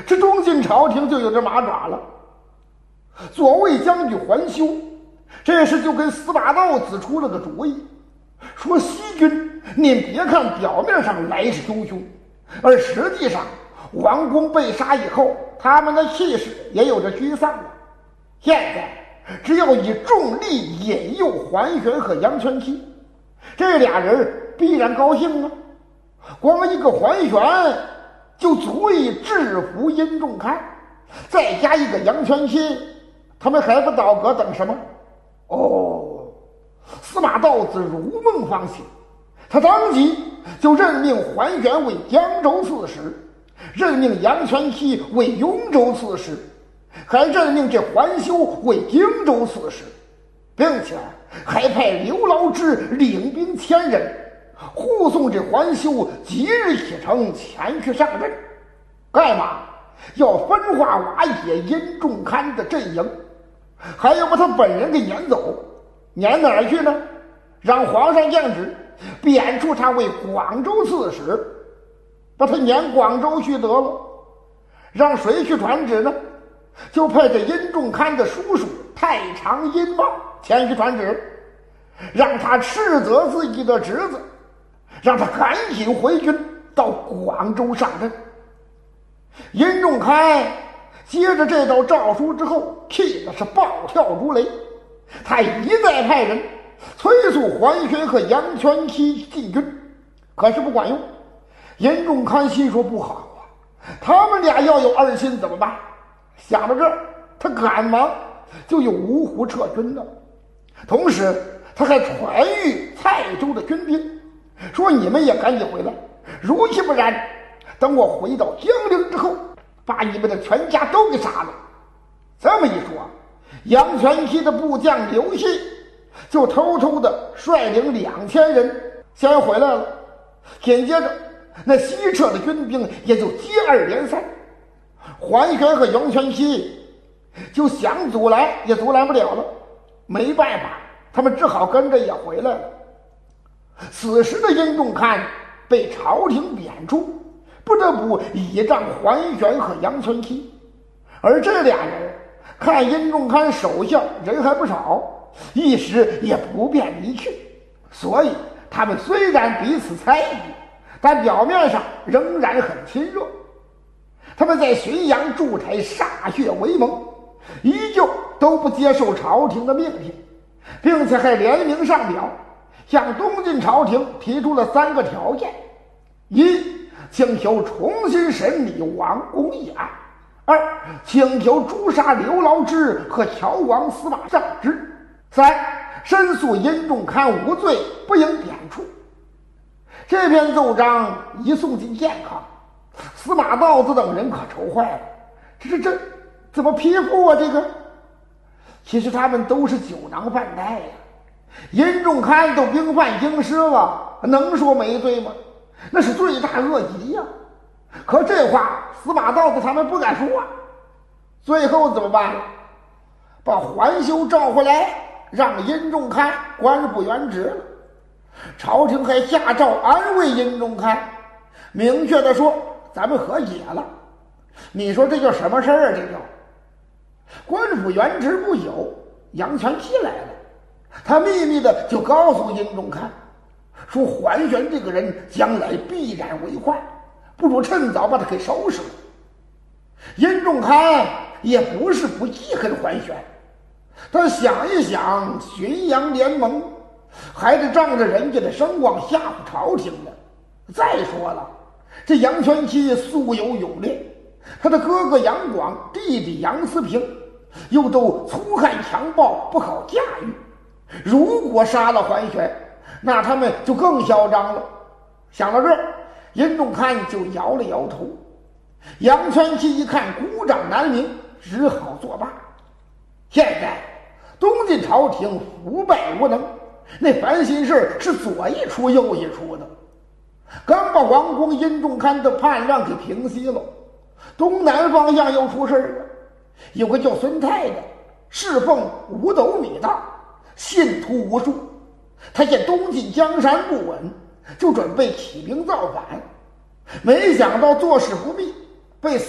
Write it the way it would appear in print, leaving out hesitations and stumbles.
这东晋朝廷就有这马爪了。左卫将军桓修这时就跟司马道子出了个主意，说西军您别看表面上来势汹汹，而实际上王公被杀以后，他们的气势也有着沮丧了。现在只要以重力引诱桓玄和杨全期，这俩人必然高兴啊！光一个桓玄就足以制服殷仲堪，再加一个杨全期，他们还不倒戈等什么？哦，司马道子如梦方醒，他当即就任命桓玄为江州刺史，任命杨全期为雍州刺史，还任命这桓修为荆州刺史，并且还派刘牢之领兵1000人护送这桓修即日启程前去上任，干嘛？要分化瓦解殷仲堪的阵营，还要把他本人给撵走。撵哪儿去呢？让皇上降旨贬黜他为广州刺史，把他撵广州去得了。让谁去传旨呢？就派这殷仲堪的叔叔太常殷茂前去传旨，让他斥责自己的侄子，让他赶紧回军到广州上阵。殷仲堪接着这道诏书之后，气的是暴跳如雷，他一再派人催促桓玄和杨全期进军，可是不管用。殷仲堪心说不好啊，他们俩要有二心怎么办？想到这儿，他赶忙就有芜湖撤军了。同时他还传谕蔡州的军兵，说你们也赶紧回来，如其不然，等我回到江陵之后，把你们的全家都给杀了。这么一说，杨全期的部将刘信就偷偷的率领2000人先回来了。紧接着那西撤的军兵也就接二连三，桓玄和杨全期就想阻拦也阻拦不了了，没办法，他们只好跟着也回来了。此时的殷仲堪被朝廷贬黜，不得不倚仗桓玄和杨全期，而这俩人看殷仲堪手下人还不少，一时也不便离去，所以他们虽然彼此猜疑，但表面上仍然很亲热。他们在浔阳筑台歃血为盟，依旧都不接受朝廷的命令，并且还联名上表向东晋朝廷提出了3个条件：一，请求重新审理王公一案；二，请求诛杀刘牢之和乔王司马尚之；三，申诉殷仲堪无罪，不应贬黜。这篇奏章一送进健康，司马道子等人可愁坏了，这怎么批复啊？这个其实他们都是酒囊饭袋呀。殷仲堪都兵犯京师了，能说没罪吗？那是罪大恶极呀。可这话司马道子他们不敢说啊。最后怎么办？把桓修召回来，让殷仲堪官复原职了。朝廷还下诏安慰殷仲堪，明确的说咱们和解了。你说这叫什么事儿啊？这叫官复原职不久，杨全期来了，他秘密的就告诉殷仲堪说，桓玄这个人将来必然为患，不如趁早把他给收拾了。殷仲堪也不是不记恨桓玄，但想一想浔阳联盟，还得仗着人家的声望吓唬朝廷呢。再说了，这杨全期素有勇略，他的哥哥杨广、弟弟杨思平又都粗汉强暴，不好驾驭。如果杀了桓玄，那他们就更嚣张了。想到这儿，殷仲堪就摇了摇头。杨全期一看孤掌难鸣，只好作罢。现在东晋朝廷腐败无能，那烦心事是左一出右一出的。刚把王公殷仲堪的叛乱给平息了，东南方向又出事了。有个叫孙泰的，侍奉五斗米道，信徒无数。他见东晋江山不稳，就准备起兵造反，没想到做事不密，被